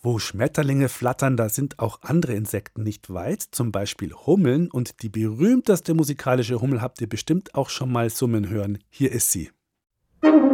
Wo Schmetterlinge flattern, da sind auch andere Insekten nicht weit, zum Beispiel Hummeln. Und die berühmteste musikalische Hummel habt ihr bestimmt auch schon mal summen hören. Hier ist sie.